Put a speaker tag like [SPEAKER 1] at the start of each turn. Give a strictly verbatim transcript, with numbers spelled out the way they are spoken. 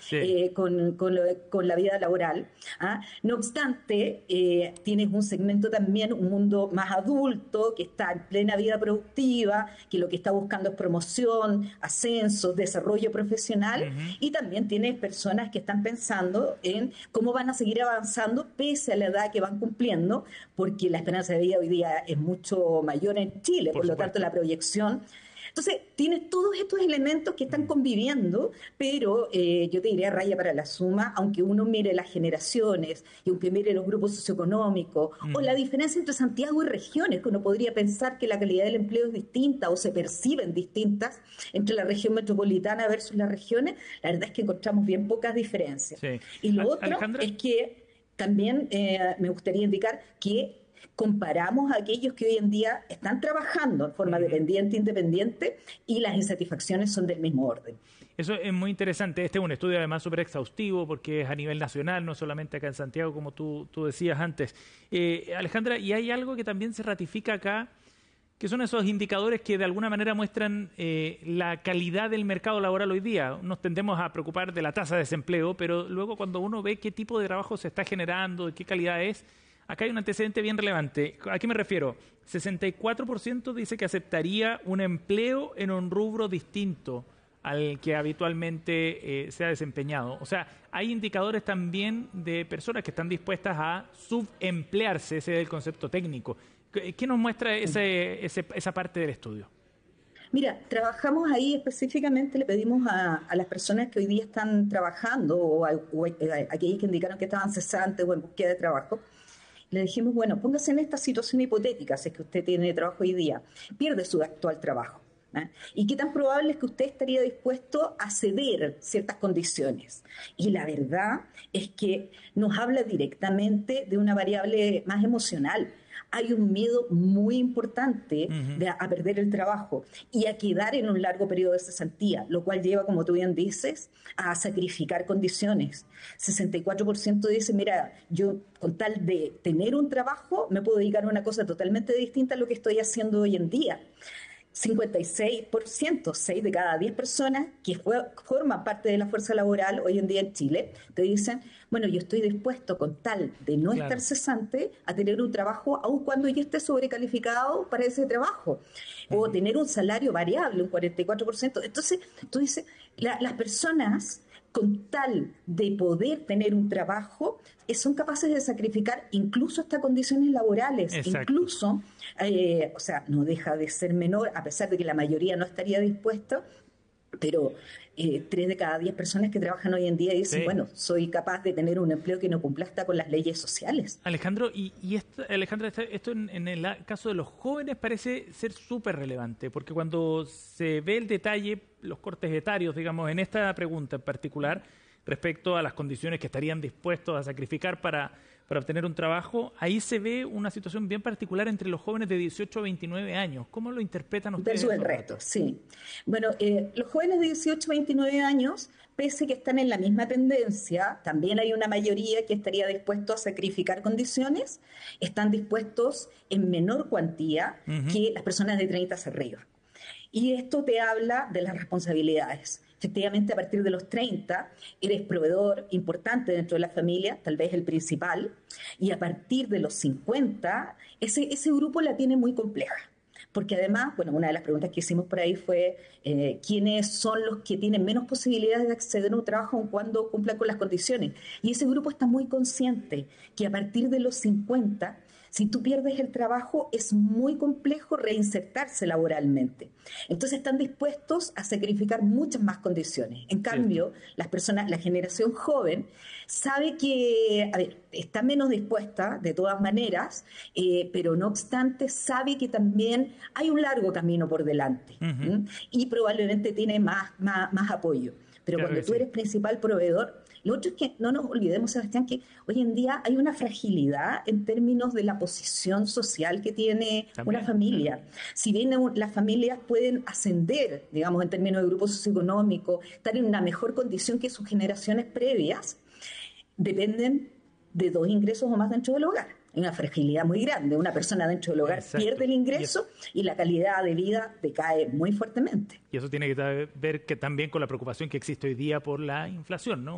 [SPEAKER 1] sí.
[SPEAKER 2] eh, con, con, lo, con la vida laboral. ¿ah? No obstante, eh, tienes un segmento también, un mundo más adulto, que está en plena vida productiva, que lo que está buscando es promoción, ascenso, desarrollo profesional,
[SPEAKER 1] Uh-huh.
[SPEAKER 2] y también tienes personas que están pensando en cómo van a seguir avanzando pese a la edad que van cumpliendo, porque la esperanza de vida hoy día es mucho mayor en Chile, por,
[SPEAKER 1] por
[SPEAKER 2] lo
[SPEAKER 1] supuesto.
[SPEAKER 2] tanto la proyección. Entonces, tienes todos estos elementos que están conviviendo, pero eh, yo te diría raya para la suma, aunque uno mire las generaciones y aunque mire los grupos socioeconómicos
[SPEAKER 1] Uh-huh.
[SPEAKER 2] o la diferencia entre Santiago y regiones, que uno podría pensar que la calidad del empleo es distinta o se perciben distintas entre la región metropolitana versus las regiones, la verdad es que encontramos bien pocas diferencias.
[SPEAKER 1] Sí.
[SPEAKER 2] Y lo
[SPEAKER 1] Al-
[SPEAKER 2] otro
[SPEAKER 1] Alejandra.
[SPEAKER 2] es que también eh, me gustaría indicar que comparamos a aquellos que hoy en día están trabajando en forma
[SPEAKER 1] Uh-huh.
[SPEAKER 2] dependiente, independiente, y las insatisfacciones son del mismo orden.
[SPEAKER 1] Eso es muy interesante. Este es un estudio además súper exhaustivo porque es a nivel nacional, no solamente acá en Santiago, como tú, tú decías antes. Eh, Alejandra, y hay algo que también se ratifica acá, que son esos indicadores que de alguna manera muestran eh, la calidad del mercado laboral hoy día. Nos tendemos a preocupar de la tasa de desempleo, pero luego cuando uno ve qué tipo de trabajo se está generando, de qué calidad es, acá hay un antecedente bien relevante. ¿A qué me refiero? sesenta y cuatro por ciento dice que aceptaría un empleo en un rubro distinto al que habitualmente eh, se ha desempeñado. O sea, hay indicadores también de personas que están dispuestas a subemplearse, ese es el concepto técnico. ¿Qué, qué nos muestra ese, ese, esa parte del estudio?
[SPEAKER 2] Mira, trabajamos ahí específicamente, le pedimos a, a las personas que hoy día están trabajando o a, o a, a aquellos que indicaron que estaban cesantes o en búsqueda de trabajo, le dijimos, bueno, póngase en esta situación hipotética, si es que usted tiene trabajo hoy día, pierde su actual trabajo. ¿eh? ¿Y qué tan probable es que usted estaría dispuesto a ceder ciertas condiciones? Y la verdad es que nos habla directamente de una variable más emocional. Hay un miedo muy importante
[SPEAKER 1] Uh-huh.
[SPEAKER 2] de a, a perder el trabajo y a quedar en un largo periodo de cesantía, lo cual lleva, como tú bien dices, a sacrificar condiciones. sesenta y cuatro por ciento dice, mira, yo con tal de tener un trabajo me puedo dedicar a una cosa totalmente distinta a lo que estoy haciendo hoy en día. cincuenta y seis por ciento, seis de cada diez personas que fue, forman parte de la fuerza laboral hoy en día en Chile, te dicen, bueno, yo estoy dispuesto con tal de no
[SPEAKER 1] Claro.
[SPEAKER 2] estar cesante a tener un trabajo aun cuando yo esté sobrecalificado para ese trabajo, uh-huh. o tener un salario variable, un cuarenta y cuatro por ciento. Entonces, tú dices, la, las personas con tal de poder tener un trabajo, eh, son capaces de sacrificar incluso hasta condiciones laborales,
[SPEAKER 1] Exacto.
[SPEAKER 2] incluso, eh, o sea, no deja de ser menor, a pesar de que la mayoría no estaría dispuesta, pero eh, tres de cada diez personas que trabajan hoy en día dicen,
[SPEAKER 1] Sí.
[SPEAKER 2] bueno, soy capaz de tener un empleo que no cumpla hasta con las leyes sociales.
[SPEAKER 1] Alejandro, y, y esto, Alejandra, esto en, en el caso de los jóvenes parece ser súper relevante, porque cuando se ve el detalle, los cortes etarios, digamos, en esta pregunta en particular, respecto a las condiciones que estarían dispuestos a sacrificar para, para obtener un trabajo, ahí se ve una situación bien particular entre los jóvenes de dieciocho a veintinueve años. ¿Cómo lo interpretan ustedes?
[SPEAKER 2] Versus el resto, sí. Bueno, eh, los jóvenes de dieciocho a veintinueve años, pese que están en la misma tendencia, también hay una mayoría que estaría dispuesto a sacrificar condiciones, están dispuestos en menor cuantía uh-huh. que las personas de treinta hacia arriba. Y esto te habla de las responsabilidades. Efectivamente, a partir de los treinta, eres proveedor importante dentro de la familia, tal vez el principal, y a partir de los cincuenta, ese, ese grupo la tiene muy compleja. Porque además, bueno, una de las preguntas que hicimos por ahí fue eh, ¿quiénes son los que tienen menos posibilidades de acceder a un trabajo aun cuando cumplan con las condiciones? Y ese grupo está muy consciente que a partir de los cincuenta, si tú pierdes el trabajo, es muy complejo reinsertarse laboralmente. Entonces están dispuestos a sacrificar muchas más condiciones. En cambio, sí. las personas, la generación joven, sabe que, a ver, está menos dispuesta de todas maneras, eh, pero no obstante sabe que también hay un largo camino por delante uh-huh. ¿m? y probablemente tiene más, más, más apoyo. Pero claro cuando tú sí. eres principal proveedor, lo otro es que no nos olvidemos, Sebastián, que hoy en día hay una fragilidad en términos de la posición social que tiene también una familia. Si bien las familias pueden ascender, digamos, en términos de grupo socioeconómico, estar en una mejor condición que sus generaciones previas, dependen de dos ingresos o más dentro del hogar. Hay una fragilidad muy grande. Una persona dentro del hogar Exacto. pierde el ingreso y, y la calidad de vida decae muy fuertemente.
[SPEAKER 1] Y eso tiene que ver que también con la preocupación que existe hoy día por la inflación, ¿no?